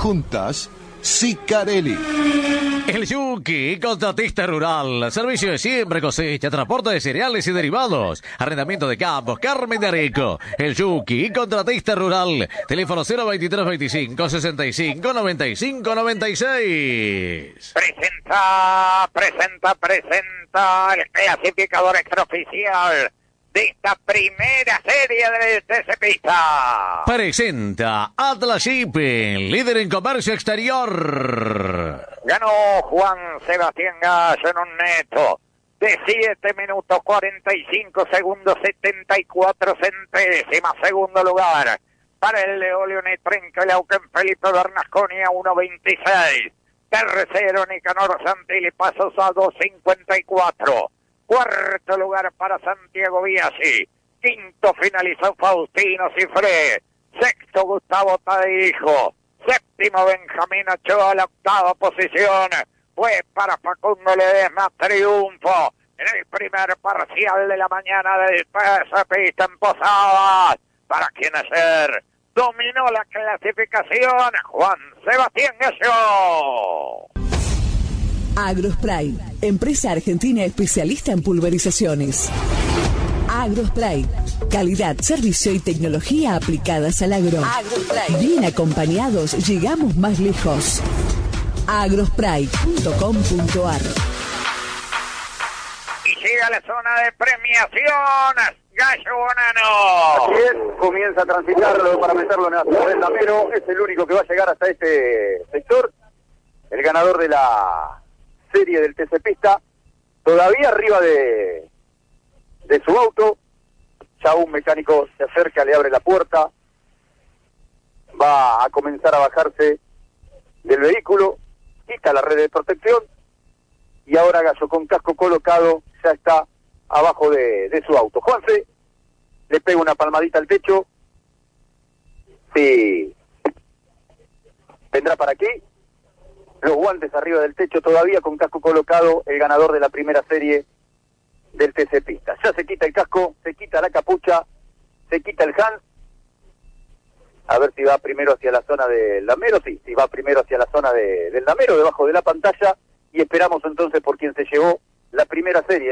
Juntas, Sicarelli. El Yuki, contratista rural, servicio de siembra, cosecha, transporte de cereales y derivados, arrendamiento de campos, Carmen de Areco. El Yuki, contratista rural, teléfono 02325 65 95 96. Presenta el clasificador extraoficial de esta primera serie del TC Pista. Presenta Atlas Shipping, líder en comercio exterior. Ganó Juan Sebastián Gallo en un neto de 7 minutos 45 segundos 74 centésimas. Segundo lugar para el Leoleone Trenquelauquen Felipe Bernasconi a 1.26. Tercero Nicanor Santilli Pasos a 2.54. Cuarto lugar para Santiago Biasi. Quinto finalizó Faustino Cifré. Sexto Gustavo Tadeijo. Séptimo Benjamín Ochoa, la octava posición fue para Facundo Ledesma. Triunfo en el primer parcial de la mañana del TC Pista en Posadas. Para quien ayer dominó la clasificación, Juan Sebastián Gallo. Agrospray, empresa argentina especialista en pulverizaciones. Agrospray, calidad, servicio y tecnología aplicadas al agro. Agrospray. Bien acompañados, llegamos más lejos. agrospray.com.ar. Y llega la zona de premiación, Gallo Bonano. Así es, comienza a transitarlo para meterlo en la ciudad del Damero. Es el único que va a llegar hasta este sector. El ganador de la serie del TC Pista, todavía arriba de su auto. Ya un mecánico se acerca, le abre la puerta, va a comenzar a bajarse del vehículo, quita la red de protección y ahora Gallo con casco colocado ya está abajo de su auto. Juanse le pega una palmadita al techo, sí, vendrá para aquí. Los guantes arriba del techo, todavía con casco colocado, el ganador de la primera serie del TC Pista. Ya se quita el casco, se quita la capucha, se quita el Hans. A ver si va primero hacia la zona del Damero. Sí, si va primero hacia la zona del Damero, debajo de la pantalla. Y esperamos entonces por quien se llevó la primera serie.